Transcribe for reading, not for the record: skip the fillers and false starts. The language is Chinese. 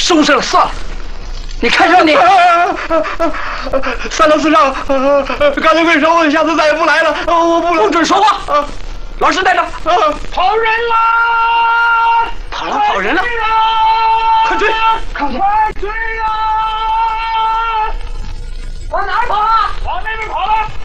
收拾了算了。你看上你三楼四上，刚才贵说下次再也不来了，我不准说话。老实待着。 跑人啦！ 跑人了！快追！ 快追呀！往哪儿跑啊？往那边跑了。